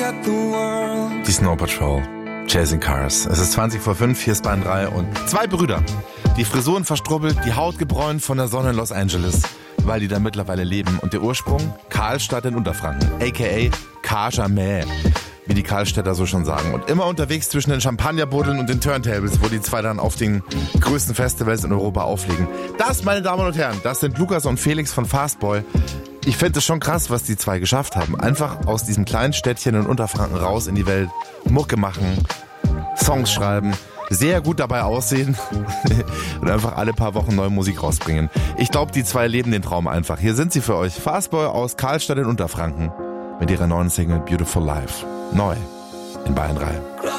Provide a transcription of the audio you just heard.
Die Snow Patrol, Chasing Cars. Es ist 5:20, hier ist Bayern 3 und zwei Brüder. Die Frisuren verstrubbelt, die Haut gebräunt von der Sonne in Los Angeles, weil die da mittlerweile leben. Und der Ursprung? Karlstadt in Unterfranken, a.k.a. Cajamet, wie die Karlstädter so schon sagen. Und immer unterwegs zwischen den Champagnerbuddeln und den Turntables, wo die zwei dann auf den größten Festivals in Europa auflegen. Das, meine Damen und Herren, das sind Lukas und Felix von Fastboy. Ich finde es schon krass, was die zwei geschafft haben. Einfach aus diesem kleinen Städtchen in Unterfranken raus in die Welt, Mucke machen, Songs schreiben, sehr gut dabei aussehen und einfach alle paar Wochen neue Musik rausbringen. Ich glaube, die zwei leben den Traum einfach. Hier sind sie für euch. Fastboy aus Karlstadt in Unterfranken mit ihrer neuen Single Beautiful Life. Neu in Bayern 3.